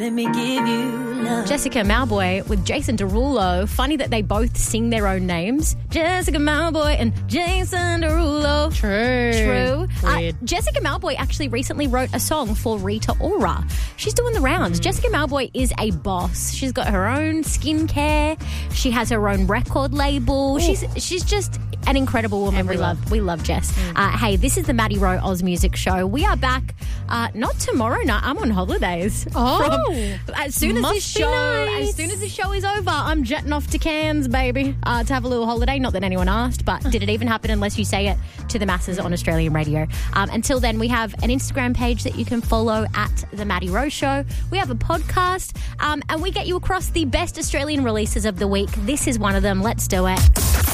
Let me give you love. Jessica Mauboy with Jason Derulo. Funny that they both sing their own names. Jessica Mauboy and Jason Derulo. True. Jessica Mauboy actually recently wrote a song for Rita Ora. She's doing the rounds. Jessica Mauboy is a boss. She's got her own skincare. She has her own record label. Ooh. She's just an incredible woman. We love Jess. Hey, this is the Maddie Rowe Oz Music Show. We are back not tomorrow night. I'm on holidays. As soon as this show is over, I'm jetting off to Cairns, baby, to have a little holiday. Not that anyone asked, but did it even happen unless you say it to the masses on Australian radio? Until then, we have an Instagram page that you can follow at The Maddie Rowe Show. We have a podcast, and we get you across the best Australian releases of the week. This is one of them. Let's do it.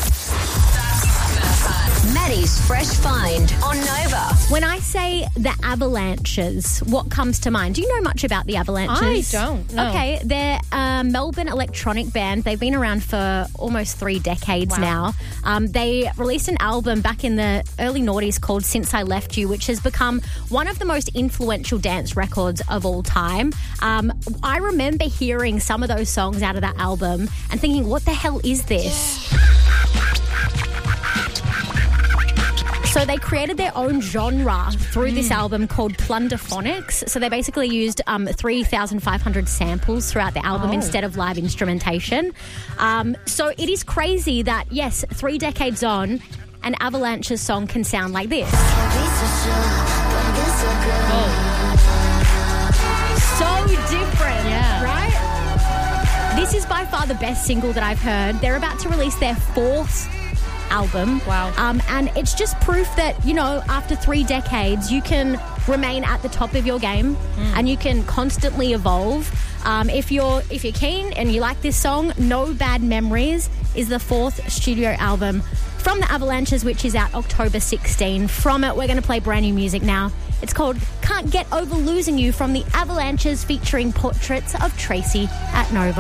Maddie's Fresh Find on Nova. When I say the Avalanches, what comes to mind? Do you know much about the Avalanches? I don't, no. Okay, they're a Melbourne electronic band. They've been around for almost 3 decades now. They released an album back in the early noughties called Since I Left You, which has become one of the most influential dance records of all time. I remember hearing some of those songs out of that album and thinking, what the hell is this? So they created their own genre through this album called Plunderphonics. So they basically used 3,500 samples throughout the album instead of live instrumentation. So it is crazy that, yes, 3 decades on, an Avalanches song can sound like this. So different, right? This is by far the best single that I've heard. They're about to release their 4th album. Wow. And it's just proof that, you know, after 3 decades, you can remain at the top of your game and you can constantly evolve. If you're keen and you like this song, No Bad Memories is the 4th studio album from the Avalanches, which is out October 16. From it, we're going to play brand new music now. It's called Can't Get Over Losing You from the Avalanches, featuring portraits of Tracy at Nova.